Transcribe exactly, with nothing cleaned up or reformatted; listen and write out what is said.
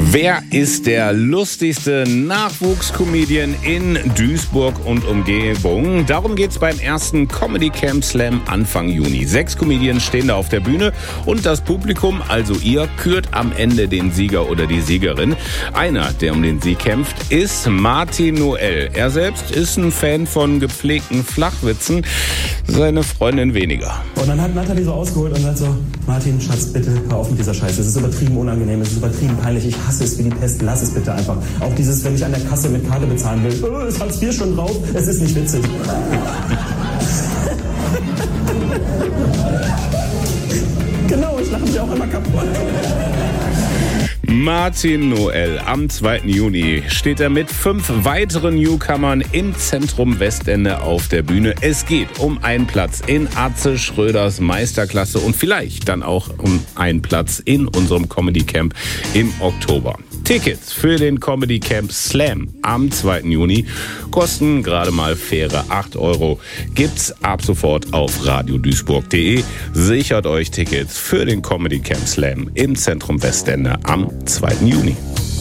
Wer ist der lustigste Nachwuchscomedian in Duisburg und Umgebung? Darum geht's beim ersten Comedy Camp Slam Anfang Juni. Sechs Comedians stehen da auf der Bühne und das Publikum, also ihr, kürt am Ende den Sieger oder die Siegerin. Einer, der um den Sieg kämpft, ist Martin Noel. Er selbst ist ein Fan von gepflegten Flachwitzen, seine Freundin weniger. Und dann hat Nathalie so ausgeholt und sagt so: Martin, Schatz, bitte hör auf mit dieser Scheiße. Es ist übertrieben unangenehm, es ist übertrieben peinlich. Ich hasse es wie die Pest, lass es bitte einfach. Auch dieses, wenn ich an der Kasse mit Karte bezahlen will, oh, ist Hartz vier schon drauf, es ist nicht witzig. Genau, ich lache mich auch immer kaputt. Martin Noel. Am zweiten Juni steht er mit fünf weiteren Newcomern im Zentrum Westende auf der Bühne. Es geht um einen Platz in Atze Schröders Meisterklasse und vielleicht dann auch um einen Platz in unserem Comedy Camp im Oktober. Tickets für den Comedy Camp Slam am zweiten Juni kosten gerade mal faire acht Euro. Gibt's ab sofort auf radio duisburg punkt de. Sichert euch Tickets für den Comedy Camp Slam im Zentrum Westende am zweiten Juni.